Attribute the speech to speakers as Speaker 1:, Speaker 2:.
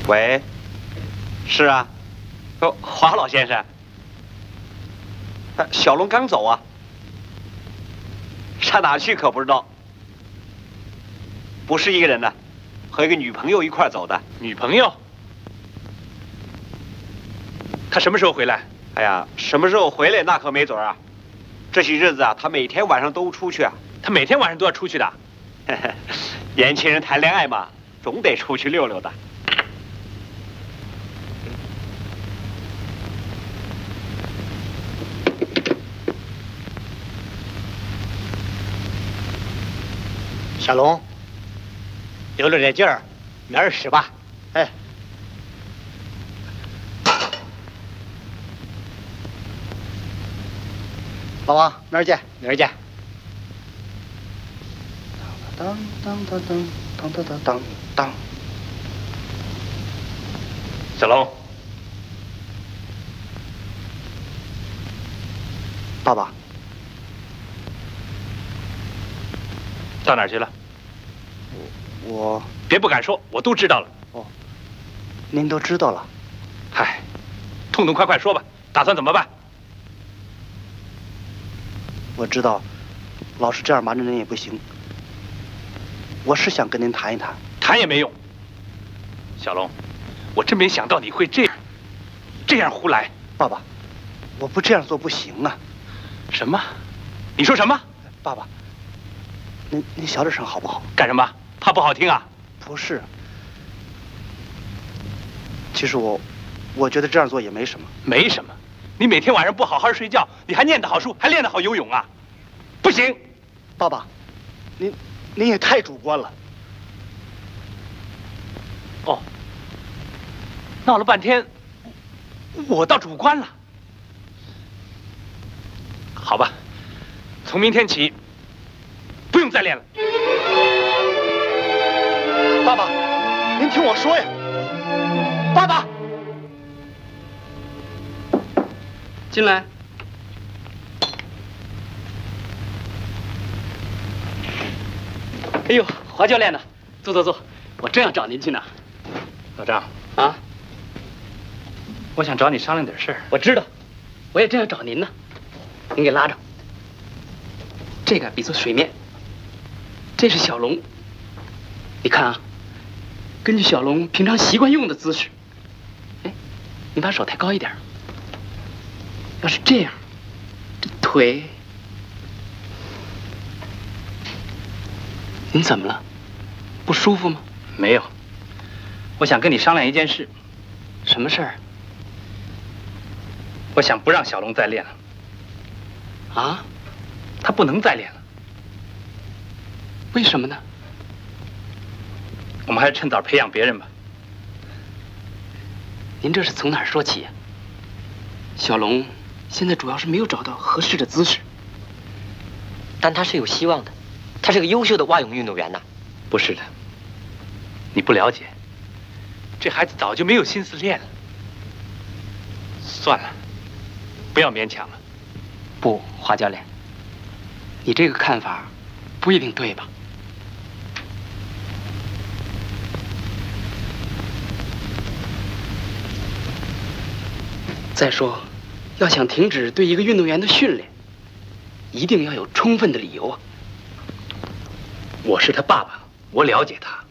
Speaker 1: 喂，是啊，哦，华老先生，小龙刚走啊，上哪去可不知道。不是一个人呢，和一个女朋友一块走的。
Speaker 2: 女朋友？他什么时候回来？
Speaker 1: 哎呀，什么时候回来那可没准啊。这些日子啊，他每天晚上都出去啊。
Speaker 2: 他每天晚上都要出去的。
Speaker 1: 年轻人谈恋爱嘛，总得出去溜溜的。
Speaker 3: 小龙，留着这劲儿，明儿使吧。哎，老王，明儿见，明儿见。当当当当当当当当当。
Speaker 2: 小龙，
Speaker 3: 爸爸，
Speaker 2: 到哪儿去了？
Speaker 3: 我
Speaker 2: 别不敢说，我都知道了。
Speaker 3: 哦，您都知道了。
Speaker 2: 嗨，痛痛快快说吧，打算怎么办？
Speaker 3: 我知道，老是这样瞒着您也不行。我是想跟您谈一谈。
Speaker 2: 谈也没用。小龙，我真没想到你会这样胡来。
Speaker 3: 爸爸，我不这样做不行啊。
Speaker 2: 什么？你说什么？
Speaker 3: 爸爸，您小点声好不好？
Speaker 2: 干什么？怕不好听啊？
Speaker 3: 不是。其实我觉得这样做也没什么。
Speaker 2: 没什么。你每天晚上不好好睡觉，你还念得好书，还练得好游泳啊？不行。
Speaker 3: 爸爸，您也太主观了。
Speaker 2: 哦，闹了半天，我倒主观了。好吧，从明天起，不用再练了。
Speaker 3: 爸爸，您听我说呀。爸爸，
Speaker 4: 进来。哎呦，华教练呢？坐坐坐，我正要找您去呢。
Speaker 2: 老张
Speaker 4: 啊，
Speaker 2: 我想找你商量点事儿。
Speaker 4: 我知道，我也正要找您呢。您给拉着。这个比作水面，这是小龙。你看啊，根据小龙平常习惯用的姿势，哎，你把手抬高一点。要是这样，这腿，您怎么了？不舒服吗？
Speaker 2: 没有，我想跟你商量一件事。
Speaker 4: 什么事儿？
Speaker 2: 我想不让小龙再练了。
Speaker 4: 啊？
Speaker 2: 他不能再练了。
Speaker 4: 为什么呢？
Speaker 2: 我们还是趁早培养别人吧。
Speaker 4: 您这是从哪儿说起呀？小龙现在主要是没有找到合适的姿势，
Speaker 5: 但他是有希望的，他是个优秀的蛙泳运动员呐。
Speaker 2: 不是的，你不了解，这孩子早就没有心思练了。算了，不要勉强了。
Speaker 4: 不，华教练，你这个看法不一定对吧？再说，要想停止对一个运动员的训练，一定要有充分的理由啊。
Speaker 2: 我是他爸爸，我了解他。